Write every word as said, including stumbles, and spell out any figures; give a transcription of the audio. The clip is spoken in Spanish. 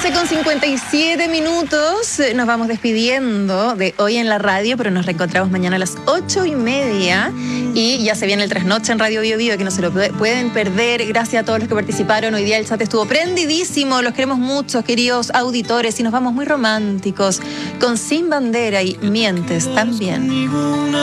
once con cincuenta y siete minutos, nos vamos despidiendo de Hoy en la Radio, pero nos reencontramos mañana a las ocho y media y ya se viene el Trasnoche en Radio Bio Bio, que no se lo pueden perder. Gracias a todos los que participaron. Hoy día el chat estuvo prendidísimo, los queremos mucho, queridos auditores, y nos vamos muy románticos con Sin Bandera y Mientes también.